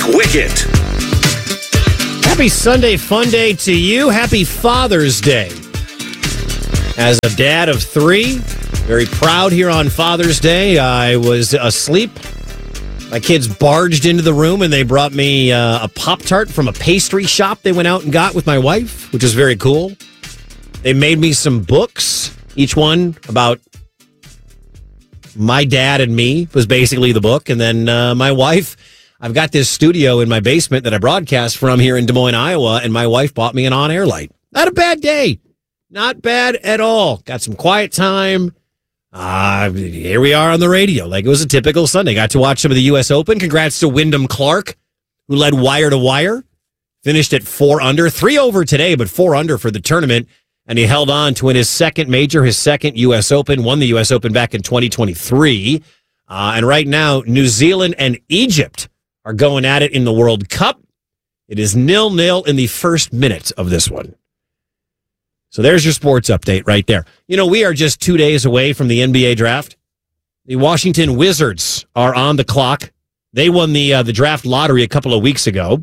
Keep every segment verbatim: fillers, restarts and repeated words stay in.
Wicket. Happy Sunday fun day to you. Happy Father's Day. As a dad of three, very proud here on Father's Day. I was asleep. My kids barged into the room and they brought me uh, a Pop-Tart from a pastry shop they went out and got with my wife, which was very cool. They made me some books, each one about my dad and me was basically the book. And then uh, my wife, I've got this studio in my basement that I broadcast from here in Des Moines, Iowa, and my wife bought me an on-air light. Not a bad day. Not bad at all. Got some quiet time. Uh, here we are on the radio. Like it was a typical Sunday. Got to watch some of the U S Open. Congrats to Wyndham Clark, who led wire to wire. Finished at four under. Three over today, but four under for the tournament. And he held on to win his second major, his second U S Open. Won the U S Open back in twenty twenty-three. Uh, and right now, New Zealand and Egypt are going at it in the World Cup. It is nil-nil in the first minute of this one. So there's your sports update right there. You know, we are just two days away from the N B A draft. The Washington Wizards are on the clock. They won the uh, the draft lottery a couple of weeks ago.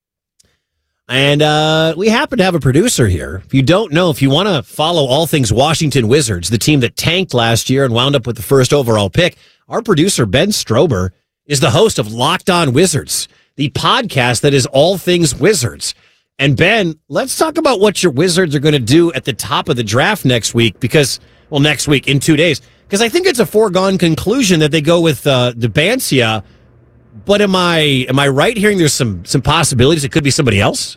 And uh, we happen to have a producer here. If you don't know, if you want to follow all things Washington Wizards, the team that tanked last year and wound up with the first overall pick, our producer, Ben Strober, is the host of Locked On Wizards, the podcast that is all things Wizards. And Ben, let's talk about what your Wizards are going to do at the top of the draft next week because, well, next week in two days, because I think it's a foregone conclusion that they go with uh, Debancia. But am I am I right hearing there's some some possibilities it could be somebody else?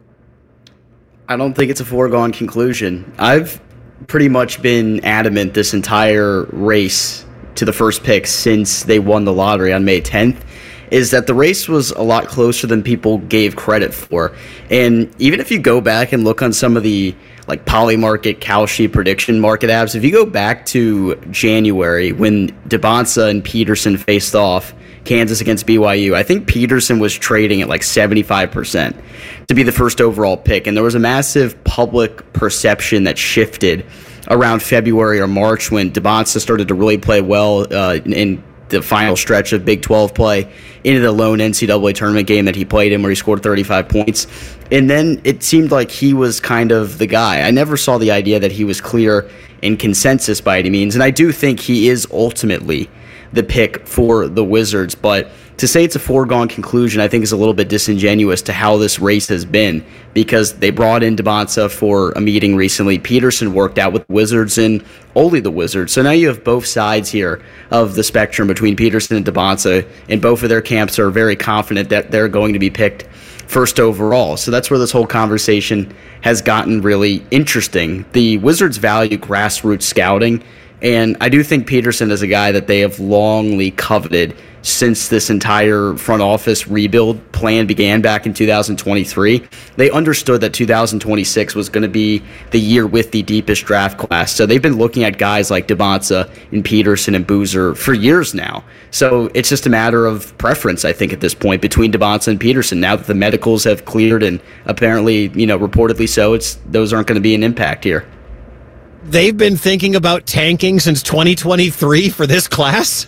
I don't think it's a foregone conclusion. I've pretty much been adamant this entire race to the first pick since they won the lottery on May tenth. Is that the race was a lot closer than people gave credit for. And even if you go back and look on some of the like Polymarket, Kalshi prediction market apps, if you go back to January when Debonsa and Peterson faced off, Kansas against B Y U, I think Peterson was trading at like seventy-five percent to be the first overall pick. And there was a massive public perception that shifted around February or March when Debonsa started to really play well uh, in the final stretch of Big twelve play into the lone N C double A tournament game that he played in where he scored thirty-five points. And then it seemed like he was kind of the guy. I never saw the idea that he was clear in consensus by any means. And I do think he is ultimately the pick for the Wizards. But to say it's a foregone conclusion, I think is a little bit disingenuous to how this race has been because they brought in Debonsa for a meeting recently. Peterson worked out with Wizards and only the Wizards. So now you have both sides here of the spectrum between Peterson and Debonsa, and both of their camps are very confident that they're going to be picked first overall. So that's where this whole conversation has gotten really interesting. The Wizards value grassroots scouting, and I do think Peterson is a guy that they have longly coveted since this entire front office rebuild plan began back in two thousand twenty-three. They understood that two thousand twenty-six was going to be the year with the deepest draft class. So they've been looking at guys like Debonsa and Peterson and Boozer for years now. So it's just a matter of preference, I think, at this point between Debonsa and Peterson. Now that the medicals have cleared and apparently, you know, reportedly so, it's those aren't going to be an impact here. They've been thinking about tanking since twenty twenty-three for this class?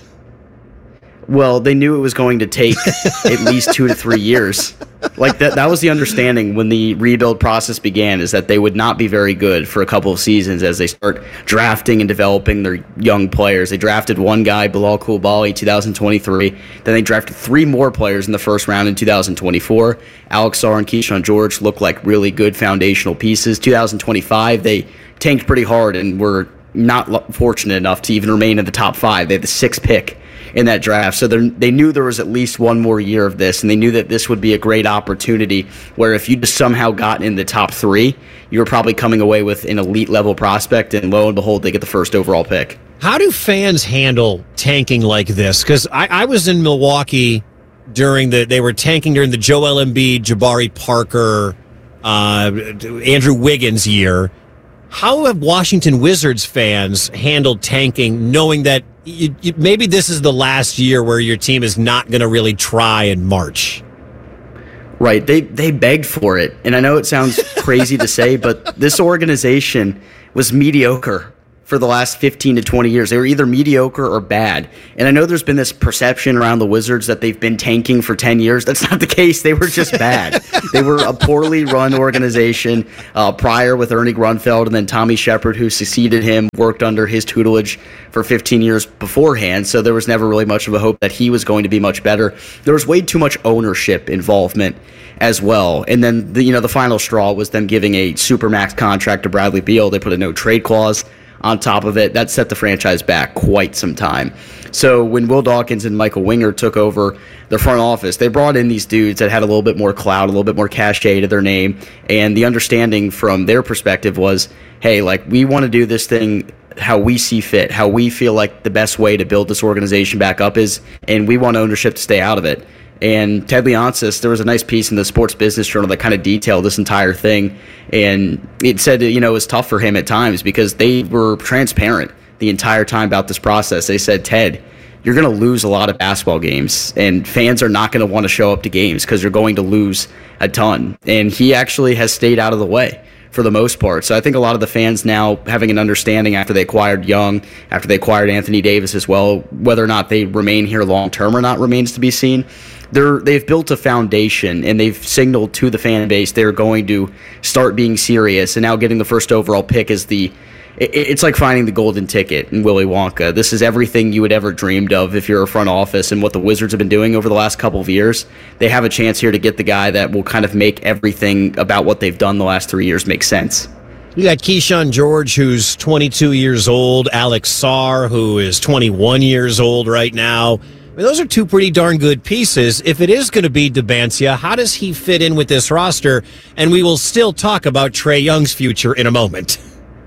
Well, they knew it was going to take at least two to three years. Like that that was the understanding when the rebuild process began, is that they would not be very good for a couple of seasons as they start drafting and developing their young players. They drafted one guy, Bilal Coulibaly, in two thousand twenty-three. Then they drafted three more players in the first round in two thousand twenty-four. Alex Sarr and Keyshawn George look like really good foundational pieces. two thousand twenty-five, they tanked pretty hard and were not fortunate enough to even remain in the top five. They had the sixth pick in that draft. So they knew there was at least one more year of this, and they knew that this would be a great opportunity where if you just somehow got in the top three, you were probably coming away with an elite level prospect, and lo and behold, they get the first overall pick. How do fans handle tanking like this? Because I, I was in Milwaukee during the, they were tanking during the Joel Embiid, Jabari Parker, uh, Andrew Wiggins year. How have Washington Wizards fans handled tanking, knowing that you, you, maybe this is the last year where your team is not going to really try in March? Right. They they begged for it. And I know it sounds crazy to say, but this organization was mediocre for the last fifteen to twenty years. They were either mediocre or bad. And I know there's been this perception around the Wizards that they've been tanking for ten years. That's not the case. They were just bad. They were a poorly run organization uh, prior with Ernie Grunfeld, and then Tommy Shepard, who succeeded him, worked under his tutelage for fifteen years beforehand. So there was never really much of a hope that he was going to be much better. There was way too much ownership involvement as well. And then the, you know, the final straw was them giving a supermax contract to Bradley Beal. They put a no trade clause on top of it. That set the franchise back quite some time. So when Will Dawkins and Michael Winger took over the front office, they brought in these dudes that had a little bit more clout, a little bit more cachet to their name. And the understanding from their perspective was, hey, like, we want to do this thing how we see fit, how we feel like the best way to build this organization back up is, and we want ownership to stay out of it. And Ted Leonsis, there was a nice piece in the Sports Business Journal that kind of detailed this entire thing. And it said, you know, it was tough for him at times because they were transparent the entire time about this process. They said, Ted, you're going to lose a lot of basketball games, and fans are not going to want to show up to games because you're going to lose a ton. And he actually has stayed out of the way for the most part. So I think a lot of the fans now having an understanding after they acquired Young, after they acquired Anthony Davis as well, whether or not they remain here long term or not remains to be seen. They're, they've built a foundation, and they've signaled to the fan base they're going to start being serious. And now getting the first overall pick is the it, it's like finding the golden ticket in Willy Wonka. This is everything you would ever dreamed of if you're a front office, and what the Wizards have been doing over the last couple of years. They have a chance here to get the guy that will kind of make everything about what they've done the last three years make sense. You got Keyshawn George, who's twenty-two years old, Alex Sarr, who is twenty-one years old right now. I mean, those are two pretty darn good pieces. If it is going to be Debancia, how does he fit in with this roster? And we will still talk about Trae Young's future in a moment.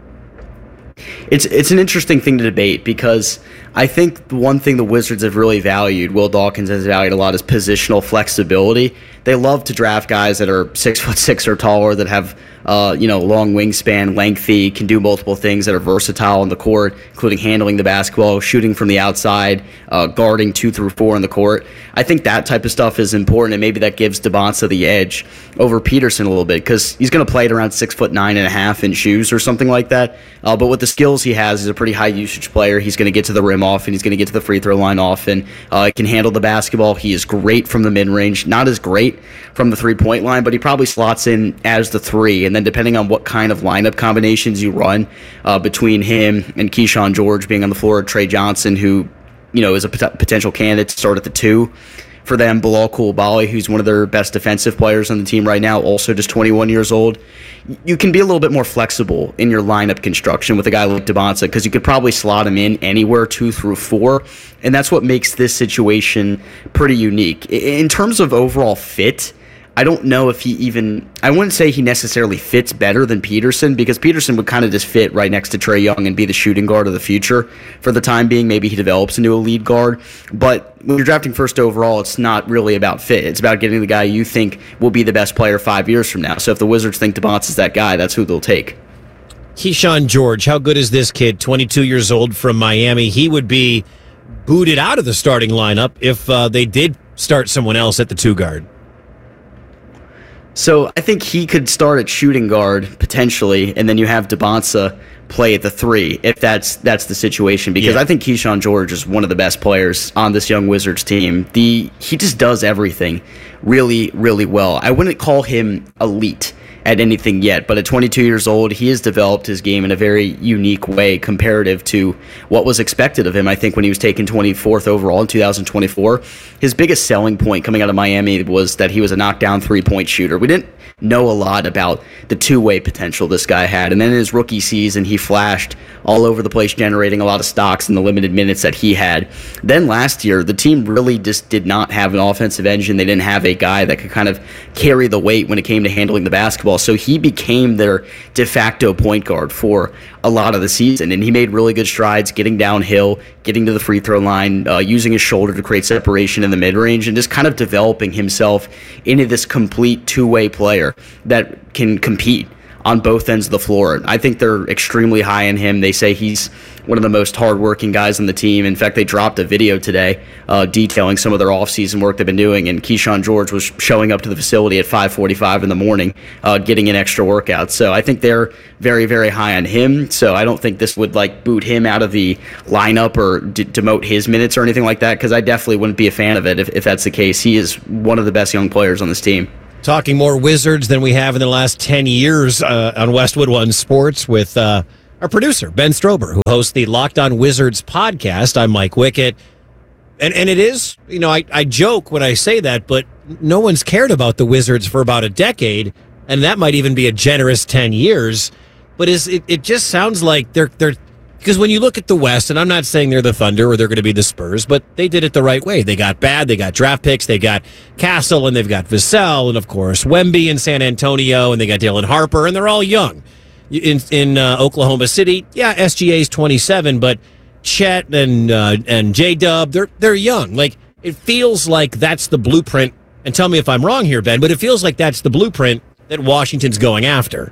It's it's an interesting thing to debate because I think the one thing the Wizards have really valued, Will Dawkins has valued a lot, is positional flexibility. They love to draft guys that are six foot six or taller, that have uh, you know long wingspan, lengthy, can do multiple things, that are versatile on the court, including handling the basketball, shooting from the outside, uh, guarding two through four on the court. I think that type of stuff is important, and maybe that gives Debancia the edge over Peterson a little bit because he's going to play at around six foot nine and a half in shoes or something like that. Uh, but with the skills he has, he's a pretty high usage player. He's going to get to the rim often. He's going to get to the free throw line often. Uh, can handle the basketball. He is great from the mid range. Not as great from the three point line, but he probably slots in as the three. And then depending on what kind of lineup combinations you run uh, between him and Keyshawn George being on the floor, Trey Johnson, who you know is a pot- potential candidate to start at the two for them, Bilal Coulibaly, who's one of their best defensive players on the team right now, also just twenty-one years old. You can be a little bit more flexible in your lineup construction with a guy like Debancia because you could probably slot him in anywhere two through four, and that's what makes this situation pretty unique. In terms of overall fit, I don't know if he even, I wouldn't say he necessarily fits better than Peterson because Peterson would kind of just fit right next to Trae Young and be the shooting guard of the future for the time being. Maybe he develops into a lead guard. But when you're drafting first overall, it's not really about fit. It's about getting the guy you think will be the best player five years from now. So if the Wizards think Debancia is that guy, that's who they'll take. Keyshawn George, how good is this kid, twenty-two years old from Miami? He would be booted out of the starting lineup if uh, they did start someone else at the two guard. So I think he could start at shooting guard potentially, and then you have Debancia play at the three if that's that's the situation. Because yeah. I think Keyshawn George is one of the best players on this young Wizards team. The he just does everything really, really well. I wouldn't call him elite at anything yet, but at twenty-two years old, he has developed his game in a very unique way comparative to what was expected of him. I think when he was taken twenty-fourth overall in two thousand twenty-four, his biggest selling point coming out of Miami was that he was a knockdown three-point shooter. We didn't know a lot about the two-way potential this guy had, and then in his rookie season, he flashed all over the place, generating a lot of stocks in the limited minutes that he had. Then last year, the team really just did not have an offensive engine. They didn't have a guy that could kind of carry the weight when it came to handling the basketball. So he became their de facto point guard for a lot of the season, and he made really good strides getting downhill, getting to the free throw line, uh, using his shoulder to create separation in the mid-range, and just kind of developing himself into this complete two-way player that can compete on both ends of the floor. I think they're extremely high on him. They say he's one of the most hardworking guys on the team. In fact, they dropped a video today uh, detailing some of their offseason work they've been doing, and Keyshawn George was showing up to the facility at five forty-five in the morning, uh, getting in extra workouts. So I think they're very, very high on him. So I don't think this would like boot him out of the lineup or d- demote his minutes or anything like that, because I definitely wouldn't be a fan of it if, if that's the case. He is one of the best young players on this team. Talking more Wizards than we have in the last ten years uh, on Westwood One Sports with uh, our producer, Ben Strober, who hosts the Locked On Wizards podcast. I'm Mike Wickett. And and it is, you know, I, I joke when I say that, but no one's cared about the Wizards for about a decade, and that might even be a generous ten years. But is it, it just sounds like they're they're because when you look at the West, and I'm not saying they're the Thunder or they're going to be the Spurs, but they did it the right way. They got bad, they got draft picks, they got Castle, and they've got Vassell, and of course Wemby in San Antonio, and they got Dylan Harper, and they're all young. In in uh, Oklahoma City, yeah, S G A's twenty-seven, but Chet and uh, and J-Dub, they're they're young. Like, it feels like that's the blueprint. And tell me if I'm wrong here, Ben, but it feels like that's the blueprint that Washington's going after.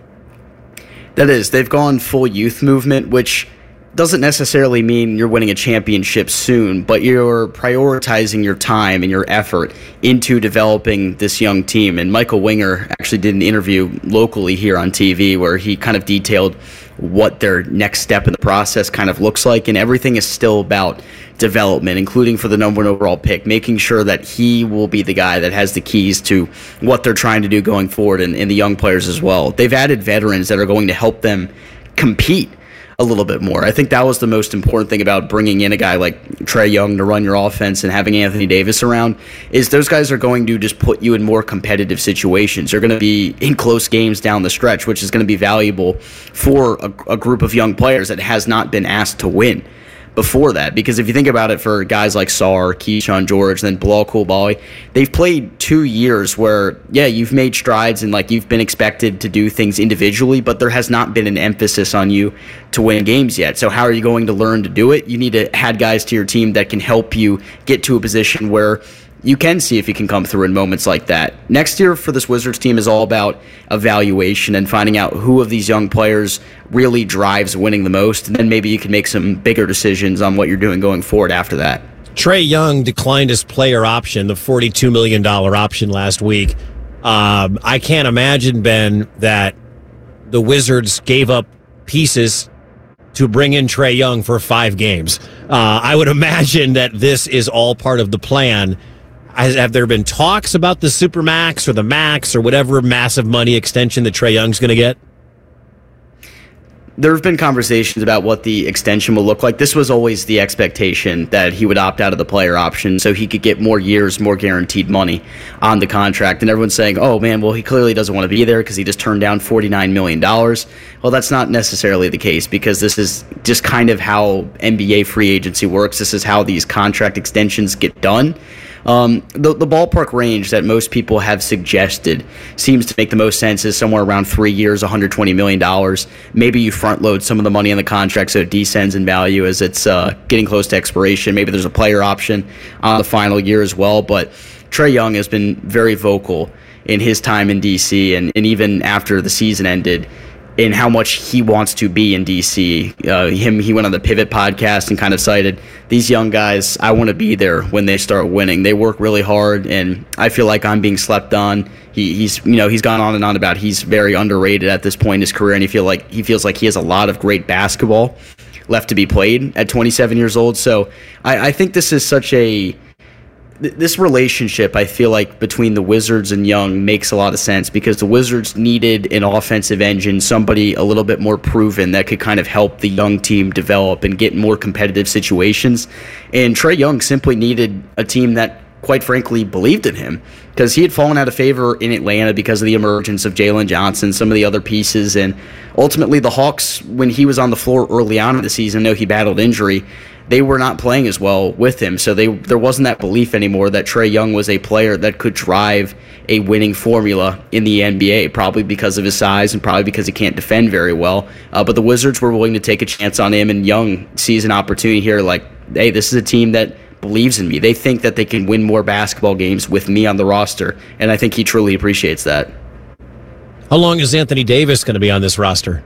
That is, they've gone full youth movement, which doesn't necessarily mean you're winning a championship soon, but you're prioritizing your time and your effort into developing this young team. And Michael Winger actually did an interview locally here on T V where he kind of detailed what their next step in the process kind of looks like, and everything is still about development, including for the number one overall pick, making sure that he will be the guy that has the keys to what they're trying to do going forward, and, and the young players as well. They've added veterans that are going to help them compete a little bit more. I think that was the most important thing about bringing in a guy like Trae Young to run your offense and having Anthony Davis around, is those guys are going to just put you in more competitive situations. They're going to be in close games down the stretch, which is going to be valuable for a, a group of young players that has not been asked to win before that. Because if you think about it, for guys like Sarr, Keyshawn George, and then Bilal Coulibaly, they've played two years where, yeah, you've made strides and like you've been expected to do things individually, but there has not been an emphasis on you to win games yet. So how are you going to learn to do it? You need to add guys to your team that can help you get to a position where you can see if you can come through in moments like that. Next year for this Wizards team is all about evaluation and finding out who of these young players really drives winning the most, and then maybe you can make some bigger decisions on what you're doing going forward after that. Trae Young declined his player option, the forty-two million dollars option last week. Um, I can't imagine, Ben, that the Wizards gave up pieces to bring in Trae Young for five games. Uh, I would imagine that this is all part of the plan. Has, have there been talks about the Supermax or the Max or whatever massive money extension that Trae Young's going to get? There have been conversations about what the extension will look like. This was always the expectation, that he would opt out of the player option so he could get more years, more guaranteed money on the contract. And everyone's saying, oh, man, well, he clearly doesn't want to be there because he just turned down forty-nine million dollars. Well, that's not necessarily the case, because this is just kind of how N B A free agency works. This is how these contract extensions get done. Um, the, the ballpark range that most people have suggested seems to make the most sense is somewhere around three years, one hundred twenty million dollars. Maybe you front load some of the money in the contract so it descends in value as it's uh, getting close to expiration. Maybe there's a player option on the final year as well. But Trae Young has been very vocal in his time in D C, and, and even after the season ended, in how much he wants to be in D C. Uh, him, he went on the Pivot podcast and kind of cited, these young guys, I want to be there when they start winning. They work really hard, and I feel like I'm being slept on. He, he's, you know, he's gone on and on about he's very underrated at this point in his career, and he feel like he feels like he has a lot of great basketball left to be played at twenty-seven years old. So I, I think this is such a This relationship, I feel like, between the Wizards and Young makes a lot of sense, because the Wizards needed an offensive engine, somebody a little bit more proven that could kind of help the young team develop and get in more competitive situations. And Trae Young simply needed a team that, quite frankly, believed in him, because he had fallen out of favor in Atlanta because of the emergence of Jalen Johnson, some of the other pieces. And ultimately, the Hawks, when he was on the floor early on in the season, though he battled injury, they were not playing as well with him. So they there wasn't that belief anymore that Trae Young was a player that could drive a winning formula in the N B A, probably because of his size and probably because he can't defend very well. Uh, but the Wizards were willing to take a chance on him, and Young sees an opportunity here like, hey, this is a team that believes in me. They think that they can win more basketball games with me on the roster, and I think he truly appreciates that. How long is Anthony Davis going to be on this roster?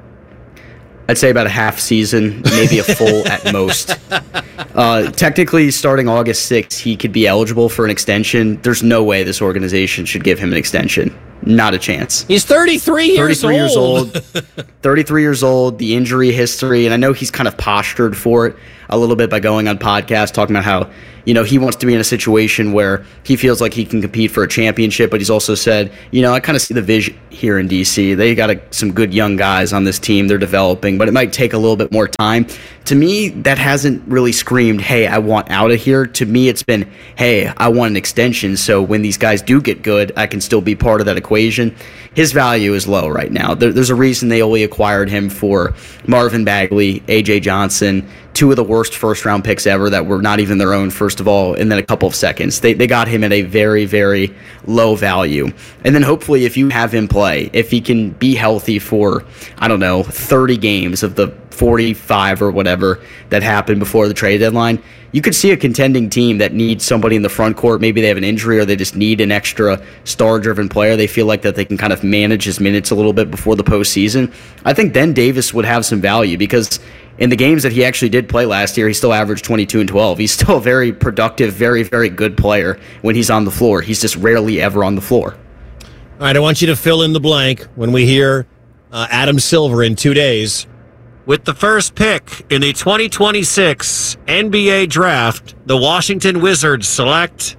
I'd say about a half season, maybe a full at most. Uh, technically, starting August sixth, he could be eligible for an extension. There's no way this organization should give him an extension. Not a chance. He's thirty-three years thirty-three old. years old. thirty-three years old, the injury history, and I know he's kind of postured for it a little bit by going on podcasts, talking about how, you know, he wants to be in a situation where he feels like he can compete for a championship, but he's also said, you know, I kind of see the vision here in D C. They got a, some good young guys on this team. They're developing, but it might take a little bit more time. To me, that hasn't really screamed, hey, I want out of here. To me, it's been, hey, I want an extension, so when these guys do get good, I can still be part of that equation. His value is low right now. There, there's a reason they only acquired him for Marvin Bagley, A J Johnson, two of the worst first-round picks ever that were not even their own, first of all, and then a couple of seconds. They they got him at a very, very low value. And then hopefully if you have him play, if he can be healthy for, I don't know, thirty games of the forty-five or whatever that happened before the trade deadline, you could see a contending team that needs somebody in the front court. Maybe they have an injury or they just need an extra star-driven player. They feel like that they can kind of manage his minutes a little bit before the postseason. I think then Davis would have some value because in the games that he actually did play last year, he still averaged twenty-two and twelve. He's still a very productive, very, very good player when he's on the floor. He's just rarely ever on the floor. All right, I want you to fill in the blank when we hear uh, Adam Silver in two days. With the first pick in the twenty twenty-six N B A draft, the Washington Wizards select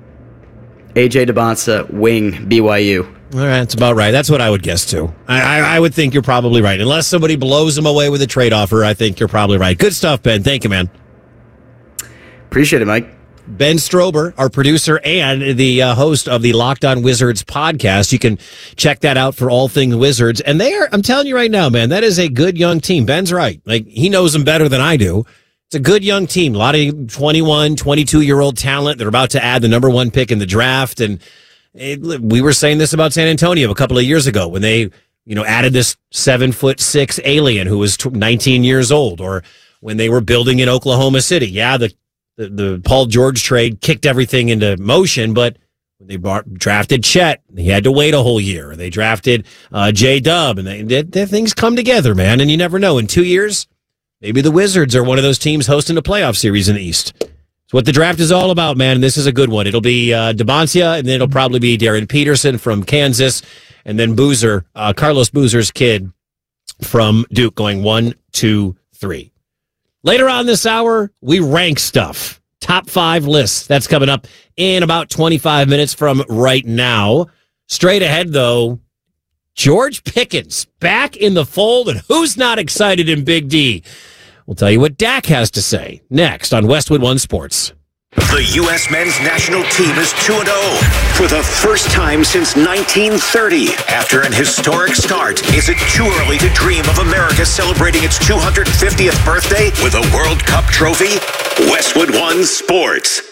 A J Debonsa, wing, B Y U. All right, that's about right. That's what I would guess, too. I, I, I would think you're probably right. Unless somebody blows him away with a trade offer, I think you're probably right. Good stuff, Ben. Thank you, man. Appreciate it, Mike. Ben Strober, our producer and the uh, host of the Locked On Wizards podcast. You can check that out for all things Wizards. And they are, I'm telling you right now, man, that is a good young team. Ben's right. Like, he knows them better than I do. It's a good young team. A lot of twenty-one, twenty-two-year-old talent. They're about to add the number one pick in the draft. And it, we were saying this about San Antonio a couple of years ago when they, you know, added this seven foot six alien who was nineteen years old, or when they were building in Oklahoma City. Yeah, the The, the Paul George trade kicked everything into motion, but when they brought, drafted Chet, he had to wait a whole year. They drafted uh, J-Dub, and they, they, they, things come together, man, and you never know. In two years, maybe the Wizards are one of those teams hosting a playoff series in the East. It's what the draft is all about, man, and this is a good one. It'll be uh, Debonsa, and then it'll probably be Darren Peterson from Kansas, and then Boozer, uh, Carlos Boozer's kid from Duke, going one, two, three. Later on this hour, we rank stuff. Top five lists. That's coming up in about twenty-five minutes from right now. Straight ahead, though, George Pickens back in the fold, and who's not excited in Big D? We'll tell you what Dak has to say next on Westwood One Sports. The U S men's national team is two and oh for the first time since nineteen thirty. After an historic start, is it too early to dream of America celebrating its two hundred fiftieth birthday with a World Cup trophy? Westwood One Sports.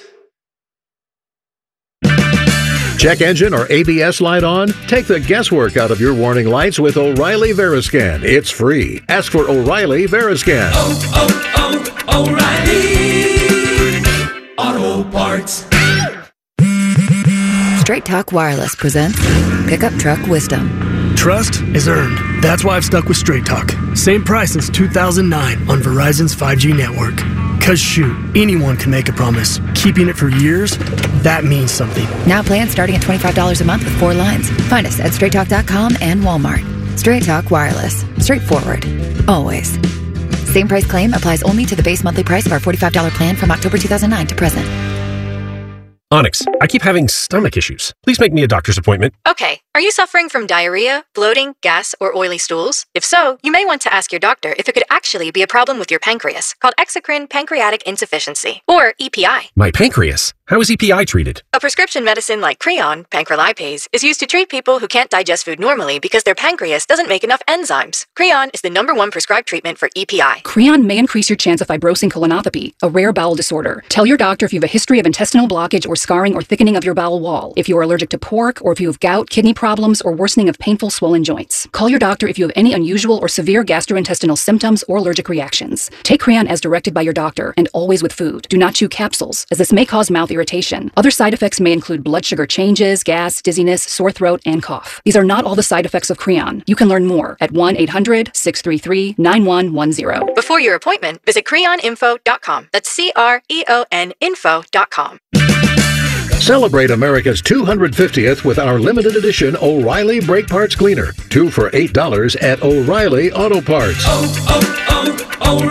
Check engine or A B S light on? Take the guesswork out of your warning lights with O'Reilly Veriscan. It's free. Ask for O'Reilly Veriscan. Oh, oh, oh, O'Reilly Auto Parts. Straight Talk Wireless presents Pickup Truck Wisdom. Trust is earned. That's why I've stuck with Straight Talk. Same price since two thousand nine on Verizon's five G network. Cause shoot, anyone can make a promise. Keeping it for years, that means something. Now plans starting at twenty-five dollars a month with four lines. Find us at straight talk dot com and Walmart. Straight Talk Wireless. Straightforward. Always. Same price claim applies only to the base monthly price of our forty-five dollars plan from October two thousand nine to present. Onyx, I keep having stomach issues. Please make me a doctor's appointment. Okay. Are you suffering from diarrhea, bloating, gas, or oily stools? If so, you may want to ask your doctor if it could actually be a problem with your pancreas, called exocrine pancreatic insufficiency, or E P I. My pancreas? How is E P I treated? A prescription medicine like Creon, pancrelipase, is used to treat people who can't digest food normally because their pancreas doesn't make enough enzymes. Creon is the number one prescribed treatment for E P I. Creon may increase your chance of fibrosing colonopathy, a rare bowel disorder. Tell your doctor if you have a history of intestinal blockage or scarring or thickening of your bowel wall, if you are allergic to pork, or if you have gout, kidney problems, or worsening of painful swollen joints. Call your doctor if you have any unusual or severe gastrointestinal symptoms or allergic reactions. Take Creon as directed by your doctor and always with food. Do not chew capsules, as this may cause mouth irritation irritation. Other side effects may include blood sugar changes, gas, dizziness, sore throat, and cough. These are not all the side effects of Creon. You can learn more at one eight hundred, six three three, nine one one zero. Before your appointment, visit creon info dot com. That's C R E O N info dot com. Celebrate America's two hundred fiftieth with our limited edition O'Reilly Brake Parts Cleaner. Two for eight dollars at O'Reilly Auto Parts. Oh,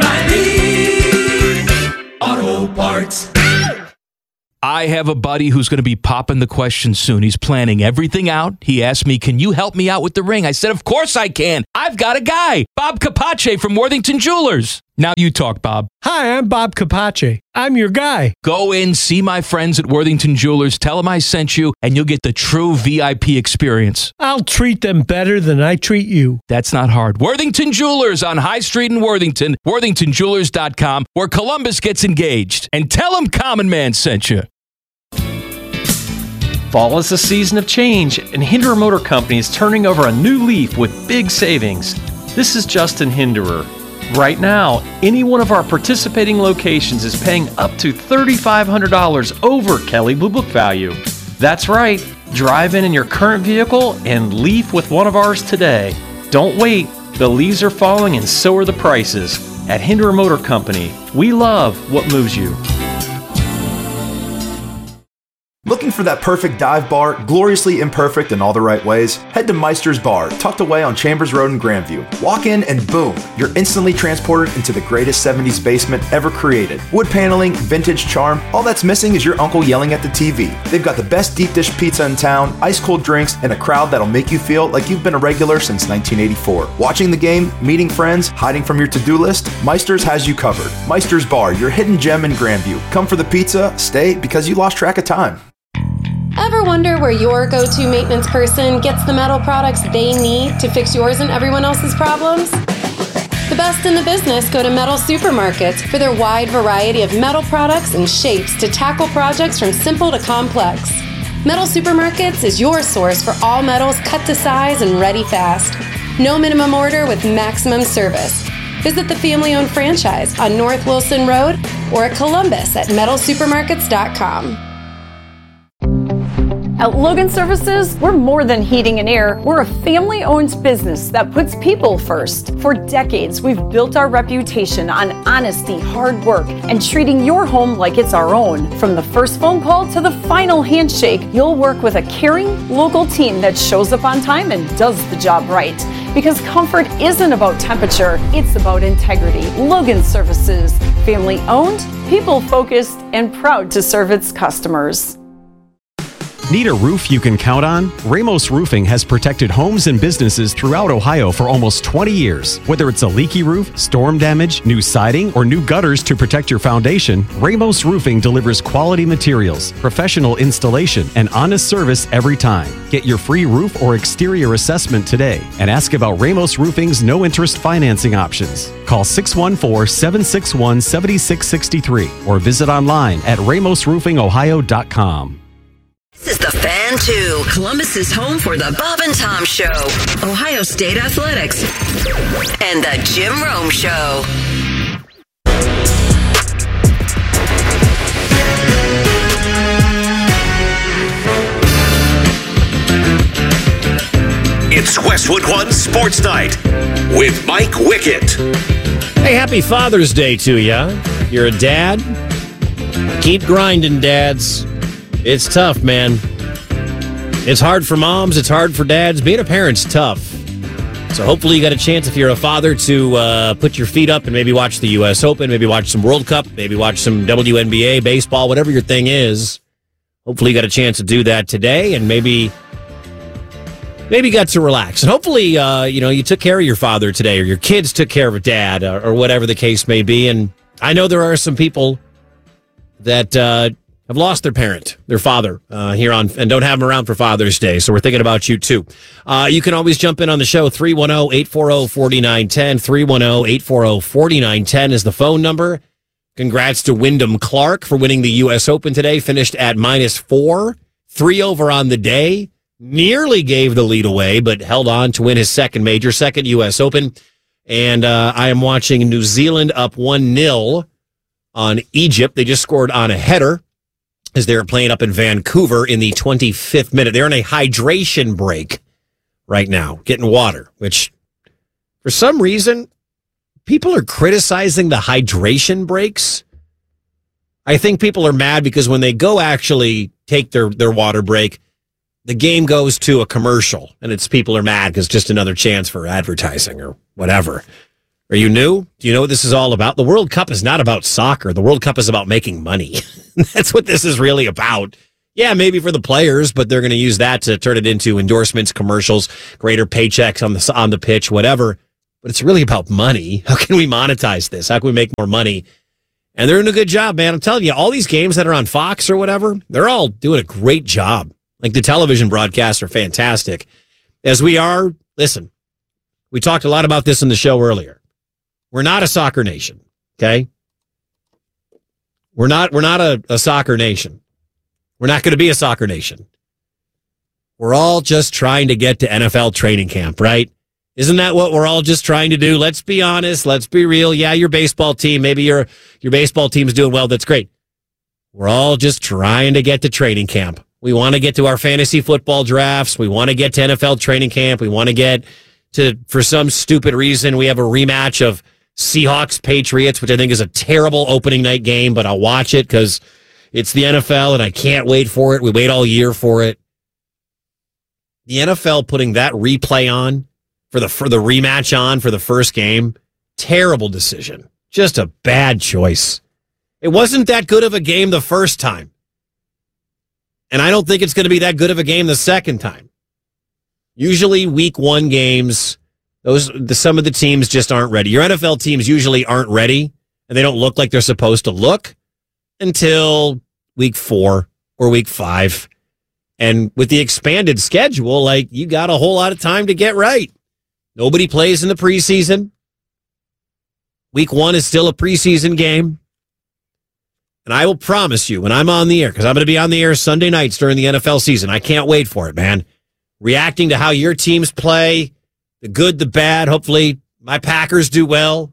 oh, oh, O'Reilly Auto Parts. I have a buddy who's going to be popping the question soon. He's planning everything out. He asked me, can you help me out with the ring? I said, of course I can. I've got a guy, Bob Capace from Worthington Jewelers. Now you talk, Bob. Hi, I'm Bob Capace. I'm your guy. Go in, see my friends at Worthington Jewelers, tell them I sent you, and you'll get the true V I P experience. I'll treat them better than I treat you. That's not hard. Worthington Jewelers on High Street in Worthington, worthington jewelers dot com, where Columbus gets engaged. And tell them Common Man sent you. Fall is a season of change, and Hinderer Motor Company is turning over a new leaf with big savings. This is Justin Hinderer. Right now, any one of our participating locations is paying up to three thousand five hundred dollars over Kelley Blue Book value. That's right. Drive in in your current vehicle and leaf with one of ours today. Don't wait. The leaves are falling and so are the prices. At Hinderer Motor Company, we love what moves you. Looking for that perfect dive bar, gloriously imperfect in all the right ways? Head to Meister's Bar, tucked away on Chambers Road in Grandview. Walk in and boom, you're instantly transported into the greatest seventies basement ever created. Wood paneling, vintage charm, all that's missing is your uncle yelling at the T V. They've got the best deep dish pizza in town, ice cold drinks, and a crowd that'll make you feel like you've been a regular since nineteen eighty-four. Watching the game, meeting friends, hiding from your to-do list, Meister's has you covered. Meister's Bar, your hidden gem in Grandview. Come for the pizza, stay because you lost track of time. Ever wonder where your go-to maintenance person gets the metal products they need to fix yours and everyone else's problems? The best in the business go to Metal Supermarkets for their wide variety of metal products and shapes to tackle projects from simple to complex. Metal Supermarkets is your source for all metals cut to size and ready fast. No minimum order with maximum service. Visit the family-owned franchise on North Wilson Road or at Columbus at metal supermarkets dot com. At Logan Services, we're more than heating and air. We're a family-owned business that puts people first. For decades, we've built our reputation on honesty, hard work, and treating your home like it's our own. From the first phone call to the final handshake, you'll work with a caring, local team that shows up on time and does the job right. Because comfort isn't about temperature, it's about integrity. Logan Services, family-owned, people-focused, and proud to serve its customers. Need a roof you can count on? Ramos Roofing has protected homes and businesses throughout Ohio for almost twenty years. Whether it's a leaky roof, storm damage, new siding, or new gutters to protect your foundation, Ramos Roofing delivers quality materials, professional installation, and honest service every time. Get your free roof or exterior assessment today and ask about Ramos Roofing's no-interest financing options. Call six one four, seven six one, seven six six three or visit online at ramos roofing ohio dot com. This is the Fan two, Columbus's home for the Bob and Tom Show, Ohio State Athletics, and the Jim Rome Show. It's Westwood One Sports Night with Mike Wickett. Hey, happy Father's Day to you. You're a dad. Keep grinding, dads. It's tough, man. It's hard for moms. It's hard for dads. Being a parent's tough. So hopefully you got a chance, if you're a father, to uh, put your feet up and maybe watch the U S Open, maybe watch some World Cup, maybe watch some W N B A, baseball, whatever your thing is. Hopefully you got a chance to do that today, and maybe maybe got to relax. And hopefully, uh, you know, you took care of your father today, or your kids took care of a dad, or, or whatever the case may be. And I know there are some people that uh, have lost their parent, their father, uh, here on, and don't have them around for Father's Day. So we're thinking about you too. Uh, you can always jump in on the show. three one zero, eight four zero, four nine one zero. three one zero, eight four zero, four nine one zero is the phone number. Congrats to Wyndham Clark for winning the U S Open today. Finished at minus four, three over on the day. Nearly gave the lead away, but held on to win his second major, second U S Open. And uh, I am watching New Zealand up one nil on Egypt. They just scored on a header. as they're playing up in Vancouver in the twenty-fifth minute. They're in a hydration break right now, getting water, which for some reason, people are criticizing the hydration breaks. I think people are mad because when they go actually take their, their water break, the game goes to a commercial, and it's people are mad because it's just another chance for advertising or whatever. Are you new? Do you know what this is all about? The World Cup is not about soccer. The World Cup is about making money. That's what this is really about. Yeah, maybe for the players, but they're going to use that to turn it into endorsements, commercials, greater paychecks on the on the pitch, whatever. But it's really about money. How can we monetize this? How can we make more money? And they're doing a good job, man. I'm telling you, all these games that are on Fox or whatever, they're all doing a great job. Like the television broadcasts are fantastic. As we are, listen, we talked a lot about this in the show earlier. We're not a soccer nation, okay? We're not we're not a, a soccer nation. We're not going to be a soccer nation. We're all just trying to get to N F L training camp, right? Isn't that what we're all just trying to do? Let's be honest. Let's be real. Yeah, your baseball team, maybe your your baseball team's doing well. That's great. We're all just trying to get to training camp. We want to get to our fantasy football drafts. We want to get to N F L training camp. We want to get to, for some stupid reason, we have a rematch of Seahawks Patriots, which I think is a terrible opening night game, but I'll watch it because it's the N F L and I can't wait for it. We wait all year for it. The N F L putting that replay on for the for the rematch on for the first game, terrible decision. Just a bad choice. It wasn't that good of a game the first time. And I don't think it's going to be that good of a game the second time. Usually week one games, those the, some of the teams just aren't ready. Your N F L teams usually aren't ready, and they don't look like they're supposed to look until week four or week five. And with the expanded schedule, like, you got a whole lot of time to get right. Nobody plays in the preseason. Week one is still a preseason game. And I will promise you, when I'm on the air, because I'm going to be on the air Sunday nights during the N F L season, I can't wait for it, man. Reacting to how your teams play, the good, the bad. Hopefully my Packers do well.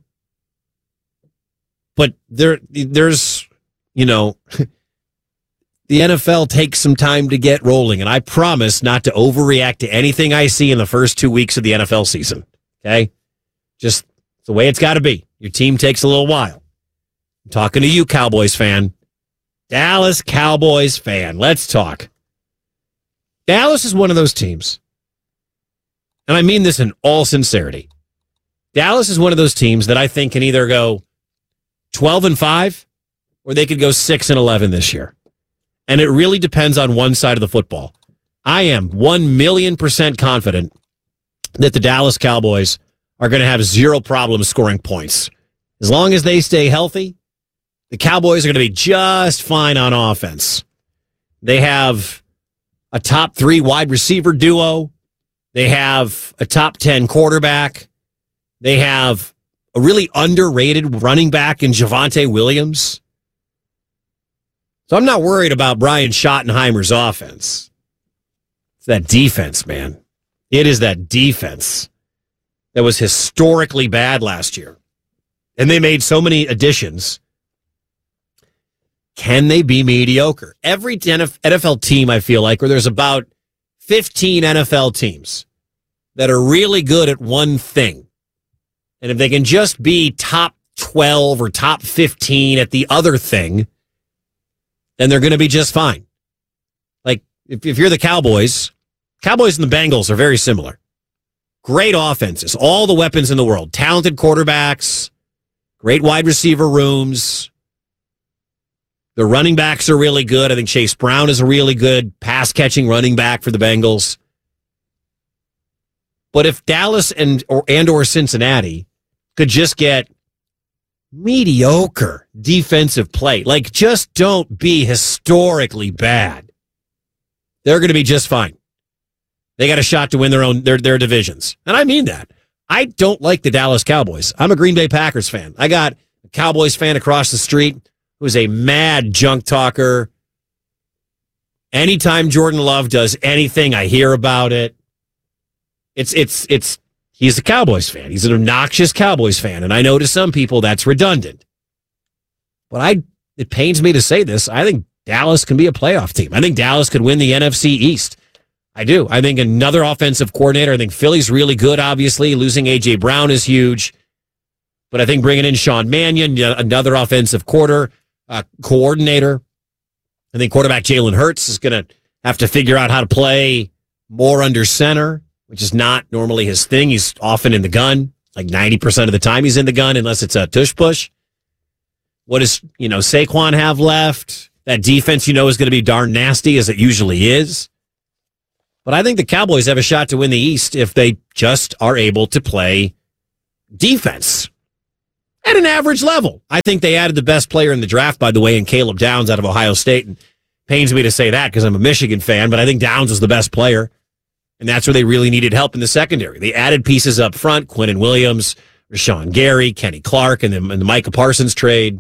But there, there's, you know, the N F L takes some time to get rolling, and I promise not to overreact to anything I see in the first two weeks of the N F L season. Okay? Just the way it's got to be. Your team takes a little while. I'm talking to you, Cowboys fan. Dallas Cowboys fan. Let's talk. Dallas is one of those teams, and I mean this in all sincerity. Dallas is one of those teams that I think can either go twelve and five or they could go six and eleven this year. And it really depends on one side of the football. I am one million percent confident that the Dallas Cowboys are going to have zero problems scoring points. As long as they stay healthy, the Cowboys are going to be just fine on offense. They have a top three wide receiver duo. They have a top ten quarterback. They have a really underrated running back in Javonte Williams. So I'm not worried about Brian Schottenheimer's offense. It's that defense, man. It is that defense that was historically bad last year. And they made so many additions. Can they be mediocre? Every N F L team, I feel like, or there's about fifteen N F L teams that are really good at one thing. And if they can just be top twelve or top fifteen at the other thing, then they're going to be just fine. Like, if, if you're the Cowboys, Cowboys and the Bengals are very similar. Great offenses, all the weapons in the world, talented quarterbacks, great wide receiver rooms. The running backs are really good. I think Chase Brown is a really good pass-catching running back for the Bengals. But if Dallas and or, and or Cincinnati could just get mediocre defensive play, like just don't be historically bad, they're going to be just fine. They got a shot to win their own their their divisions. And I mean that. I don't like the Dallas Cowboys. I'm a Green Bay Packers fan. I got a Cowboys fan across the street who's a mad junk talker. Anytime Jordan Love does anything, I hear about it. It's it's it's he's a Cowboys fan. He's an obnoxious Cowboys fan. And I know to some people that's redundant. But I it pains me to say this. I think Dallas can be a playoff team. I think Dallas could win the N F C East. I do. I think another offensive coordinator. I think Philly's really good, obviously. Losing A J. Brown is huge. But I think bringing in Sean Mannion, another offensive quarter, uh, coordinator. I think quarterback Jalen Hurts is going to have to figure out how to play more under center, which is not normally his thing. He's often in the gun. Like ninety percent of the time he's in the gun, unless it's a tush push. What does, you know, Saquon have left? That defense, you know, is going to be darn nasty, as it usually is. But I think the Cowboys have a shot to win the East if they just are able to play defense at an average level. I think they added the best player in the draft, by the way, in Caleb Downs out of Ohio State. And pains me to say that because I'm a Michigan fan, but I think Downs was the best player. And that's where they really needed help in the secondary. They added pieces up front, Quinnen Williams, Rashawn Gary, Kenny Clark, and then and the Micah Parsons trade.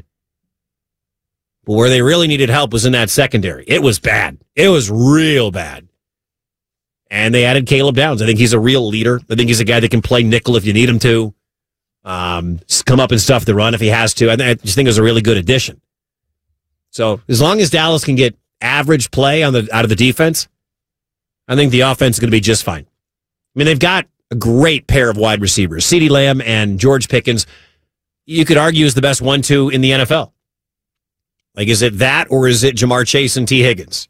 But where they really needed help was in that secondary. It was bad. It was real bad. And they added Caleb Downs. I think he's a real leader. I think he's a guy that can play nickel if you need him to. Um, come up and stuff the run if he has to. I, th- I just think it was a really good addition. So as long as Dallas can get average play on the out of the defense, I think the offense is going to be just fine. I mean, they've got a great pair of wide receivers. CeeDee Lamb and George Pickens, you could argue is the best one two in the N F L. Like, is it that or is it Jamar Chase and T. Higgins?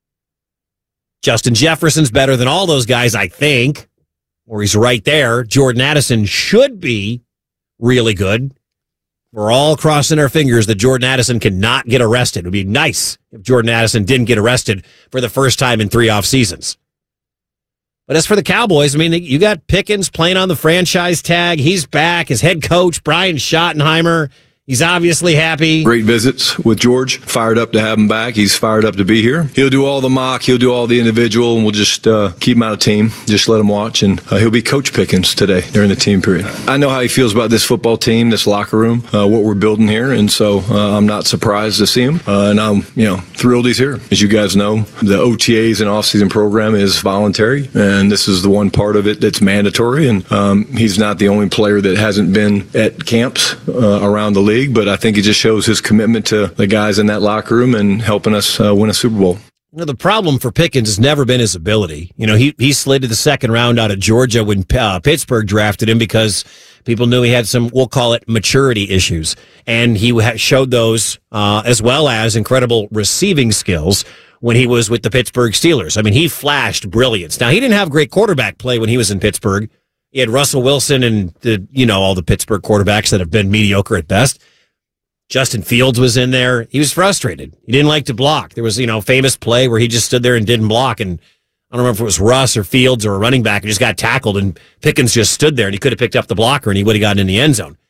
Justin Jefferson's better than all those guys, I think, or he's right there. Jordan Addison should be really good. We're all crossing our fingers that Jordan Addison cannot get arrested. It would be nice if Jordan Addison didn't get arrested for the first time in three off seasons. But as for the Cowboys, I mean, you got Pickens playing on the franchise tag. He's back. His head coach, Brian Schottenheimer, he's obviously happy. Great visits with George. Fired up to have him back. He's fired up to be here. He'll do all the mock. He'll do all the individual, and we'll just uh, keep him out of team. Just let him watch, and uh, he'll be Coach Pickens today during the team period. I know how he feels about this football team, this locker room, uh, what we're building here, and so uh, I'm not surprised to see him. Uh, and I'm, you know, thrilled he's here. As you guys know, the O T As and off-season program is voluntary, and this is the one part of it that's mandatory. And um, he's not the only player that hasn't been at camps uh, around the league. But I think it just shows his commitment to the guys in that locker room and helping us uh, win a Super Bowl. You know, the problem for Pickens has never been his ability. You know, he, he slid to the second round out of Georgia when uh, Pittsburgh drafted him because people knew he had some, we'll call it, maturity issues. And he ha- showed those uh, as well as incredible receiving skills when he was with the Pittsburgh Steelers. I mean, he flashed brilliance. Now, he didn't have great quarterback play when he was in Pittsburgh. He had Russell Wilson and, the, you know, all the Pittsburgh quarterbacks that have been mediocre at best. Justin Fields was in there. He was frustrated. He didn't like to block. There was, you know, famous play where he just stood there and didn't block. And I don't remember if it was Russ or Fields or a running back and just got tackled. And Pickens just stood there and he could have picked up the blocker and he would have gotten in the end zone.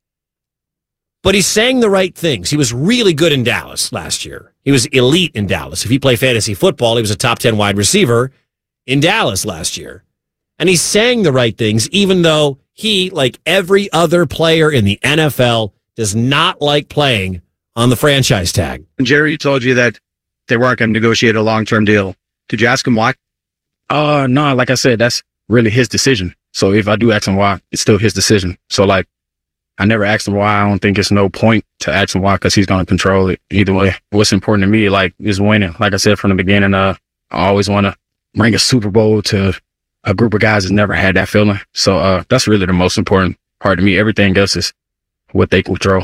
But he's saying the right things. He was really good in Dallas last year. He was elite in Dallas. If you play fantasy football, he was a top ten wide receiver in Dallas last year. And he's saying the right things, even though he, like every other player in the N F L, does not like playing on the franchise tag. Jerry told you that they weren't going to negotiate a long-term deal. Did you ask him why? Uh, no, like I said, that's really his decision. So if I do ask him why, it's still his decision. So like, I never asked him why. I don't think it's no point to ask him why because he's going to control it either way. What's important to me, like, is winning. Like I said from the beginning, uh, I always want to bring a Super Bowl to a group of guys that's never had that feeling. So uh, that's really the most important part to me. Everything else is what they control.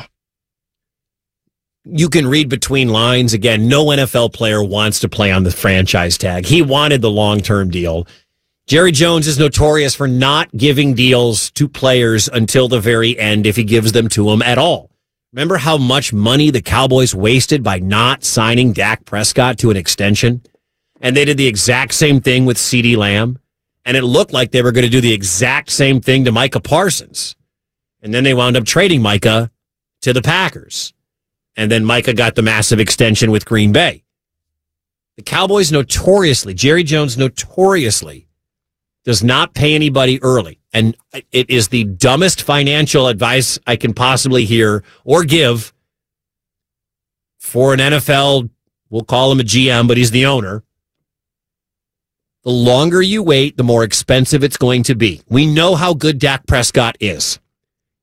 You can read between lines. Again, no N F L player wants to play on the franchise tag. He wanted the long-term deal. Jerry Jones is notorious for not giving deals to players until the very end if he gives them to them at all. Remember how much money the Cowboys wasted by not signing Dak Prescott to an extension? And they did the exact same thing with CeeDee Lamb. And it looked like they were going to do the exact same thing to Micah Parsons. And then they wound up trading Micah to the Packers. And then Micah got the massive extension with Green Bay. The Cowboys notoriously, Jerry Jones notoriously, does not pay anybody early. And it is the dumbest financial advice I can possibly hear or give for an N F L, we'll call him a G M, but he's the owner. The longer you wait, the more expensive it's going to be. We know how good Dak Prescott is.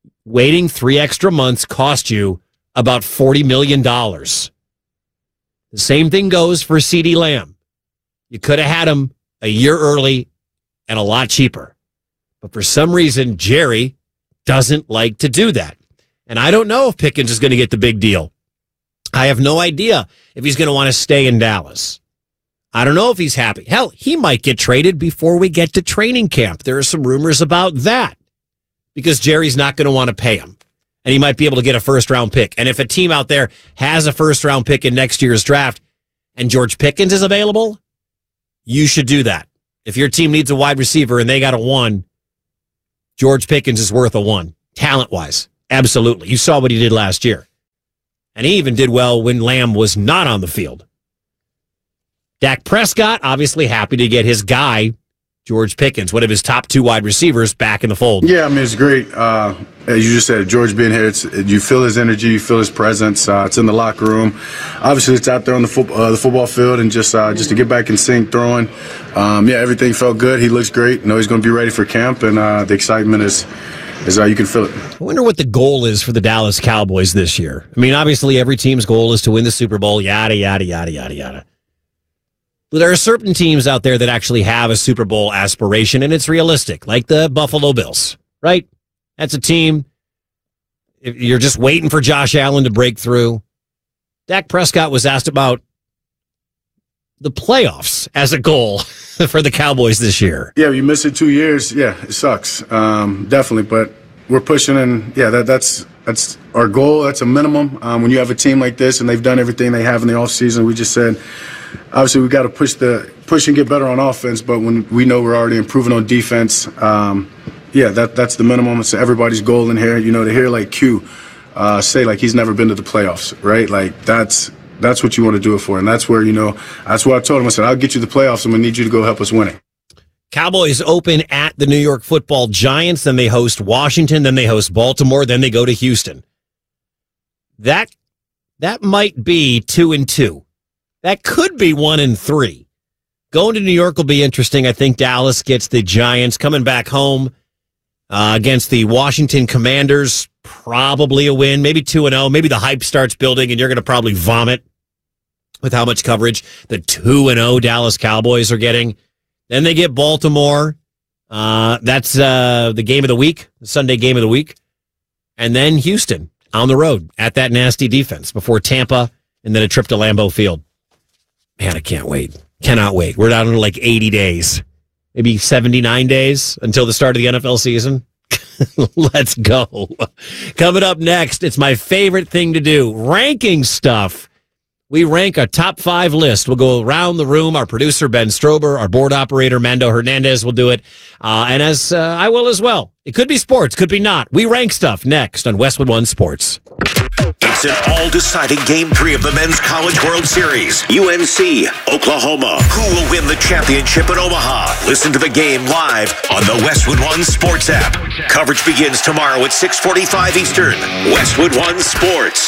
Waiting three extra months cost you about forty million dollars. The same thing goes for CeeDee Lamb. You could have had him a year early and a lot cheaper. But for some reason, Jerry doesn't like to do that. And I don't know if Pickens is going to get the big deal. I have no idea if he's going to want to stay in Dallas. I don't know if he's happy. Hell, he might get traded before we get to training camp. There are some rumors about that because Jerry's not going to want to pay him. And he might be able to get a first-round pick. And if a team out there has a first-round pick in next year's draft and George Pickens is available, you should do that. If your team needs a wide receiver and they got a one, George Pickens is worth a one, talent-wise. Absolutely. You saw what he did last year. And he even did well when Lamb was not on the field. Dak Prescott, obviously happy to get his guy, George Pickens, one of his top two wide receivers, back in the fold. Yeah, I mean, it's great. Uh, as you just said, George being here, it's, you feel his energy, you feel his presence. Uh, it's in the locker room. Obviously, it's out there on the, fo- uh, the football field, and just uh, just to get back in sync, throwing. Um, yeah, everything felt good. He looks great. You know, he's going to be ready for camp, and uh, the excitement is, is uh, you can feel it. I wonder what the goal is for the Dallas Cowboys this year. I mean, obviously, every team's goal is to win the Super Bowl, yada, yada, yada, yada, yada. But there are certain teams out there that actually have a Super Bowl aspiration, and it's realistic, like the Buffalo Bills, right? That's a team. If you're just waiting for Josh Allen to break through. Dak Prescott was asked about the playoffs as a goal for the Cowboys this year. Yeah, you miss it two years. Yeah, it sucks. Um, definitely, but we're pushing, and yeah, that, that's that's our goal. That's a minimum. Um, when you have a team like this, and they've done everything they have in the offseason, we just said, obviously, we got to push the push and get better on offense. But when we know we're already improving on defense, um, yeah, that that's the minimum. It's everybody's goal in here. You know, to hear like Q uh, say like he's never been to the playoffs, right? Like that's that's what you want to do it for, and that's where you know that's what I told him. I said, I'll get you the playoffs. I'm gonna need you to go help us win it. Cowboys open at the New York Football Giants, then they host Washington, then they host Baltimore, then they go to Houston. That that might be two and two. That could be one and three. Going to New York will be interesting. I think Dallas gets the Giants coming back home uh, against the Washington Commanders. Probably a win, maybe two and oh. Maybe the hype starts building, and you're going to probably vomit with how much coverage the two and oh Dallas Cowboys are getting. Then they get Baltimore. Uh, that's uh, the game of the week, the Sunday game of the week. And then Houston on the road at that nasty defense before Tampa, and then a trip to Lambeau Field. Man, I can't wait. Cannot wait. We're down to like eighty days, maybe seventy-nine days until the start of the N F L season. Let's go. Coming up next, it's my favorite thing to do, ranking stuff. We rank a top five list. We'll go around the room. Our producer, Ben Strober, our board operator, Mando Hernandez, will do it. Uh, and as uh, I will as well. It could be sports, could be not. We rank stuff next on Westwood One Sports. It's an all-deciding Game three of the Men's College World Series. U N C, Oklahoma. Who will win the championship in Omaha? Listen to the game live on the Westwood One Sports app. Coverage begins tomorrow at six forty-five Eastern. Westwood One Sports.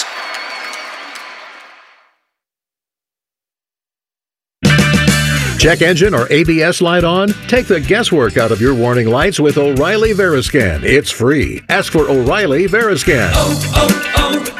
Check engine or A B S light on? Take the guesswork out of your warning lights with O'Reilly Veriscan. It's free. Ask for O'Reilly Veriscan. Oh,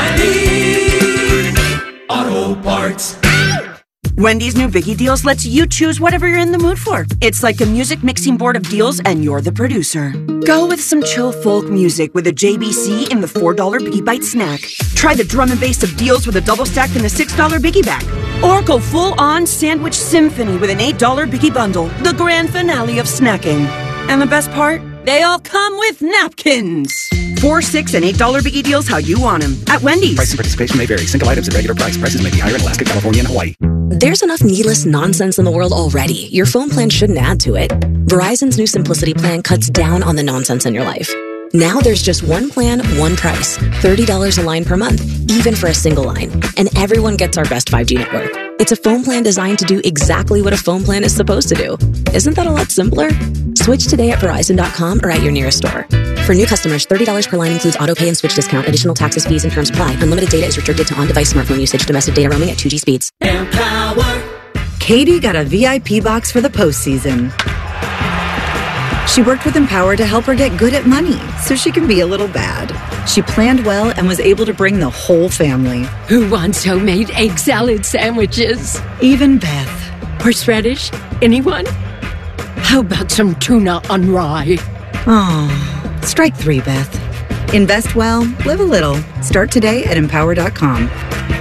oh, oh, O'Reilly Auto Parts. Wendy's new Biggie Deals lets you choose whatever you're in the mood for. It's like a music mixing board of deals, and you're the producer. Go with some chill folk music with a J B C in the four dollar Biggie Bite snack. Try the drum and bass of deals with a double stack in the six dollar Biggie Bag. Or go full-on sandwich symphony with an eight dollar Biggie Bundle, the grand finale of snacking. And the best part? They all come with napkins. Four, six, and eight dollar Biggie Deals how you want them at Wendy's. Price and participation may vary. Single items at regular price. Prices may be higher in Alaska, California, and Hawaii. There's enough needless nonsense in the world already. Your phone plan shouldn't add to it. Verizon's new Simplicity plan cuts down on the nonsense in your life. Now there's just one plan, one price. thirty dollars a line per month, even for a single line. And everyone gets our best five G network. It's a phone plan designed to do exactly what a phone plan is supposed to do. Isn't that a lot simpler? Switch today at Verizon dot com or at your nearest store. For new customers, thirty dollars per line includes auto pay and switch discount. Additional taxes, fees, and terms apply. Unlimited data is restricted to on-device smartphone usage. Domestic data roaming at two G speeds. Empower. Katie got a V I P box for the postseason. She worked with Empower to help her get good at money so she can be a little bad. She planned well and was able to bring the whole family. Who wants homemade egg salad sandwiches? Even Beth. Horseradish? Anyone? How about some tuna on rye? Oh, strike three, Beth. Invest well, live a little. Start today at empower dot com.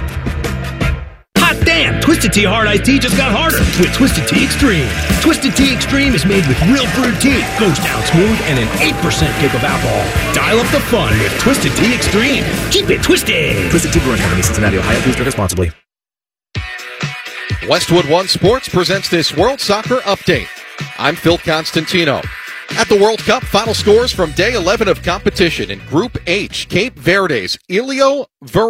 Hot damn! Twisted Tea Hard Iced Tea just got harder with Twisted Tea Extreme. Twisted Tea Extreme is made with real brewed tea, goes down smooth, and an eight percent kick of alcohol. Dial up the fun with Twisted Tea Extreme. Keep it twisted! Twisted Tea Brewing Company, Cincinnati, Ohio. Please drink responsibly. Westwood One Sports presents this World Soccer Update. I'm Phil Constantino. At the World Cup, final scores from day eleven of competition in Group H, Cape Verde's Ilio Ver